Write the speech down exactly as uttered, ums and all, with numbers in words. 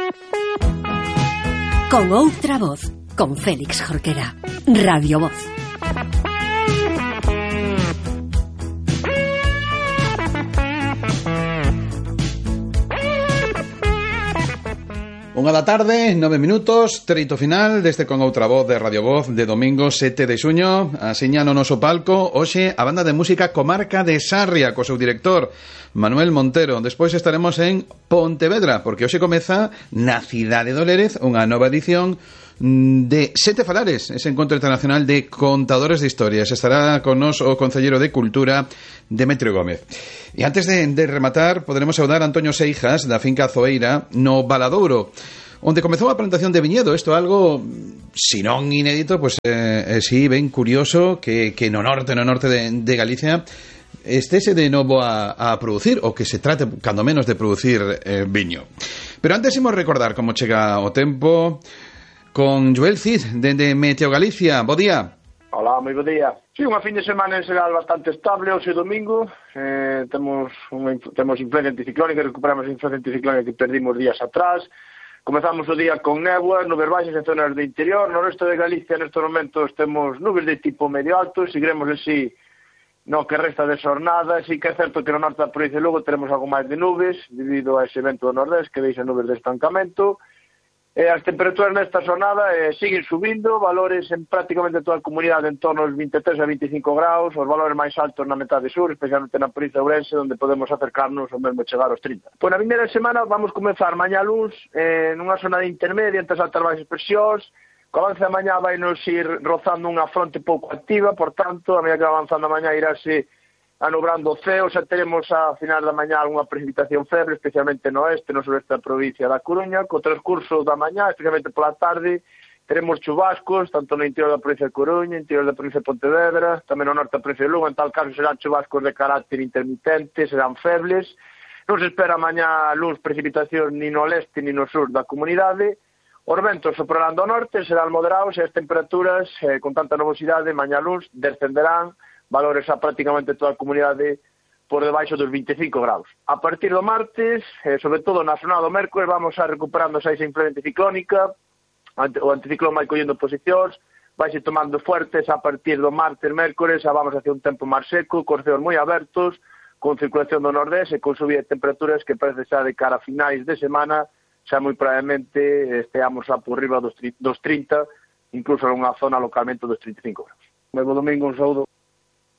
Con outra voz, con Félix Jorquera. Radio Voz. Unha da tarde, nove minutos, treito final deste Con outra voz de Radio Voz de domingo sete de xuño. Asiña no noso palco hoxe a banda de música Comarca de Sarria co seu director Manuel Montero. Despois estaremos en Pontevedra, porque hoxe comeza na cidade do Lérez unha nova edición de Sete Falares, ese encontro internacional de contadores de historias. Estará con nos o Concelleiro de Cultura, Demetrio Gómez. E antes de, de rematar, poderemos saudar a Antonio Seijas da finca Zoeira no Valadouro, onde comezou a plantación de viñedo. Isto é algo, si non inédito, pues eh, eh, sí, ben curioso que, que no norte, no norte de, de Galicia estése de novo a, a producir, ou que se trate, cando menos, de producir eh, viño. Pero antes imos recordar como chega o tempo con Joel Cid, dende Meteo Galicia. Bo día. Hola, moi bo día. Sí, unha fin de semana en xeral bastante estable, hoxe domingo. Eh, temos unha, temos influencia anticiclónica, recuperamos a influencia anticiclónica que perdimos días atrás. Comezamos o día con néboas, nubes baixas en zonas de interior. No resto de Galicia, nestes momentos, temos nubes de tipo medio alto. Seguiremos así no que resta de xornada. Sí que é certo que no norte da provincia de Lugo teremos algo máis de nubes, debido a ese evento do nordés que deixa nubes de estancamento. E as temperaturas nesta xornada eh, siguen subindo, valores en prácticamente toda a comunidade en torno aos vinte e tres a veinticinco graus, os valores máis altos na metade sur, especialmente na provincia de Ourense, onde podemos acercarnos ao mesmo chegar aos trinta. Pois na vindeira semana vamos comenzar mañá luns eh, nunha zona de intermedia entre as altas e baixas presións. Co avance da mañá vai nos ir rozando unha fronte pouco activa, por tanto, a medida que va avanzando a mañá irase anubrando o ceo. Xa teremos a final da mañá algunha precipitación feble, especialmente no oeste, no sureste da provincia da Coruña. Co transcurso da mañá, especialmente pola tarde, teremos chubascos, tanto no interior da provincia de Coruña, interior da provincia de Pontevedra, tamén no norte da provincia de Lugo. En tal caso serán chubascos de carácter intermitente, serán febles. Non se espera mañá luz precipitación ni no leste ni no sur da comunidade. Os ventos soprarán do norte, serán moderados e as temperaturas, eh, con tanta nubosidade, mañá luz descenderán valores a prácticamente toda a comunidade por debaixo dos veinticinco graus. A partir do martes, eh, sobre todo na zona do mércores, vamos a recuperando esa influencia anticiclónica, o anticiclón vai collendo posicións, vai se tomando fuertes. A partir do martes, mércores, xa vamos hacia un tempo máis seco, cos ceos moi abertos, con circulación do nordés e con subida de temperaturas que parece xa de cara a finais de semana, xa moi probablemente esteamos a por riba dos trinta, incluso en unha zona localmente dos trinta e cinco graus. Mesmo domingo, un saúdo.